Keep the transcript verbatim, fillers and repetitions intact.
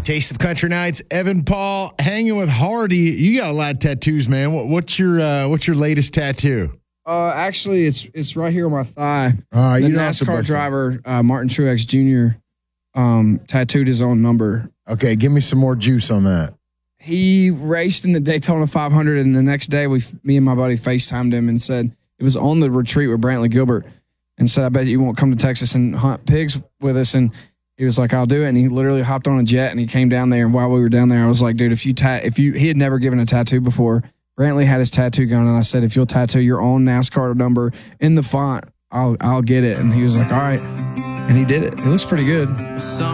Taste of Country Nights, Evan Paul hanging with Hardy. You got a lot of tattoos, man. What, what's your uh, what's your latest tattoo? Uh, actually, it's it's right here on my thigh. All right, the you don't have to NASCAR bust it. driver uh, Martin Truex Junior Um, tattooed his own number. Okay, give me some more juice on that. He raced in the Daytona five hundred, and the next day, we, me and my buddy FaceTimed him and said it was on the retreat with Brantley Gilbert, and said, "I bet you won't come to Texas and hunt pigs with us." And he was like, "I'll do it." And he literally hopped on a jet and he came down there. And while we were down there, I was like, "Dude, if you ta- if you," he had never given a tattoo before. Brantley had his tattoo gun, and I said, "If you'll tattoo your own NASCAR number in the font, I'll I'll get it." And he was like, "All right," and he did it. It looks pretty good.